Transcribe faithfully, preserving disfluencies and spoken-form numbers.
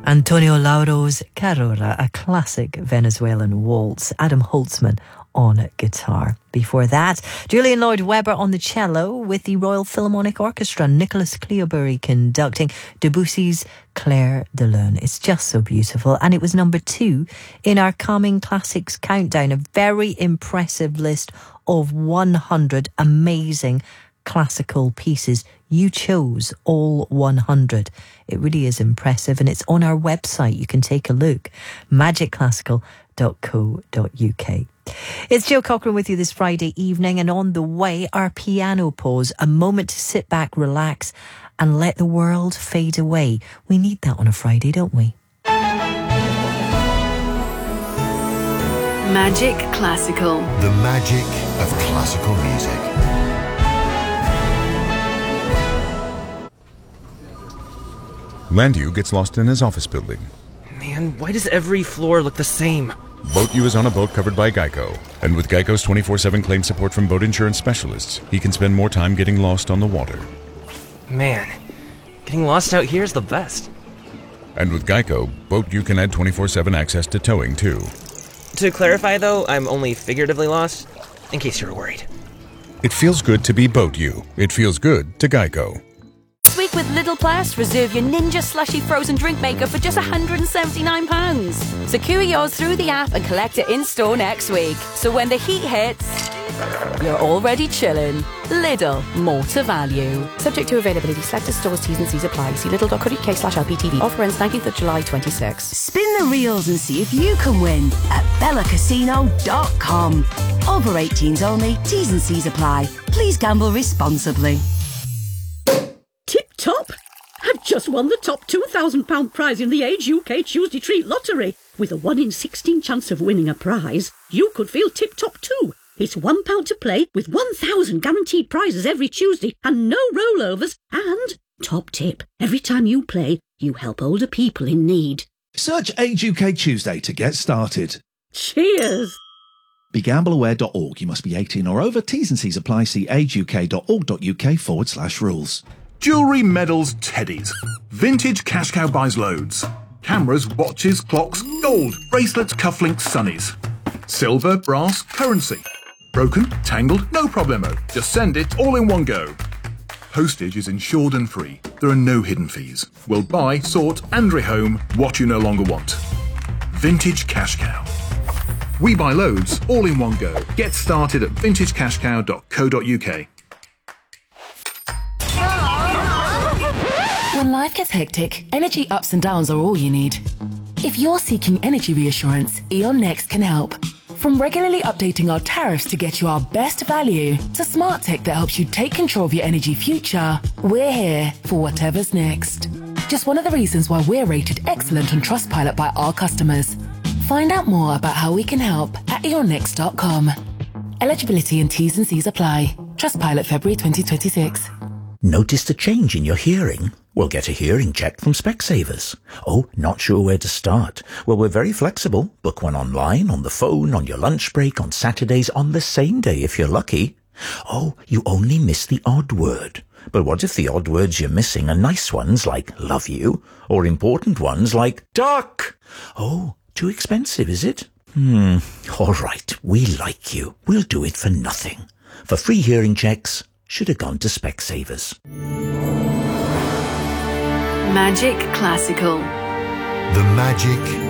Antonio Lauro's Carora, a classic Venezuelan waltz. Adam Holtzman on guitar. Before that, Julian Lloyd-Webber on the cello with the Royal Philharmonic Orchestra, Nicholas Cleobury conducting Debussy's Clair de Lune. It's just so beautiful, and it was number two in our Calming Classics countdown, a very impressive list of one hundred amazing classical pieces. You chose all one hundred. It really is impressive, and it's on our website. You can take a look, magic classical dot co dot uk. It's Jill Cochran with you this Friday evening, and on the way, our piano pause, a moment to sit back, relax, and let the world fade away. We need that on a Friday, don't we? Magic Classical. The magic of classical music. Landu gets lost in his office building. Man, why does every floor look the same? Boat U is on a boat covered by Geico. And with Geico's twenty-four seven claim support from boat insurance specialists, he can spend more time getting lost on the water. Man, getting lost out here is the best. And with Geico, Boat U can add twenty-four seven access to towing, too. To clarify, though, I'm only figuratively lost, in case you're worried. It feels good to be Boat U. It feels good to Geico. This week with Lidl Plus, reserve your Ninja Slushy frozen drink maker for just one hundred seventy-nine pounds. Secure yours through the app and collect it in-store next week. So when the heat hits, you're already chilling. Lidl, more to value. Subject to availability, selected stores, T's and C's apply. See lidl dot co dot uk slash L P T V. Offer ends nineteenth of July twenty-six. Spin the reels and see if you can win at bella casino dot com. Over eighteens only, T's and C's apply. Please gamble responsibly. Tip Top have just won the top two thousand pounds prize in the Age U K Tuesday Treat Lottery. With a one in sixteen chance of winning a prize, you could feel tip top too. It's one pound to play with one thousand guaranteed prizes every Tuesday and no rollovers. And, top tip, every time you play, you help older people in need. Search Age U K Tuesday to get started. Cheers! Be gamble aware dot org. You must be eighteen or over. T's and C's apply. See age u k dot org dot u k forward slash rules. Jewellery, medals, teddies. Vintage Cash Cow buys loads. Cameras, watches, clocks, gold, bracelets, cufflinks, sunnies. Silver, brass, currency. Broken, tangled, no problemo. Just send it all in one go. Postage is insured and free. There are no hidden fees. We'll buy, sort and rehome what you no longer want. Vintage Cash Cow. We buy loads, all in one go. Get started at vintage cash cow dot co dot u k. When life gets hectic, energy ups and downs are all you need. If you're seeking energy reassurance, E.ON Next can help. From regularly updating our tariffs to get you our best value, to smart tech that helps you take control of your energy future, we're here for whatever's next. Just one of the reasons why we're rated excellent on Trustpilot by our customers. Find out more about how we can help at e on next dot com. Eligibility and T's and C's apply. Trustpilot February twenty twenty-six. Noticed a change in your hearing? Well, get a hearing check from Specsavers. Oh, not sure where to start? Well, we're very flexible. Book one online, on the phone, on your lunch break, on Saturdays, on the same day if you're lucky. Oh, you only miss the odd word. But what if the odd words you're missing are nice ones like love you, or important ones like duck? Oh, too expensive, is it? Hmm, all right, we like you. We'll do it for nothing. For free hearing checks, should have gone to Specsavers. Magic Classical. The magic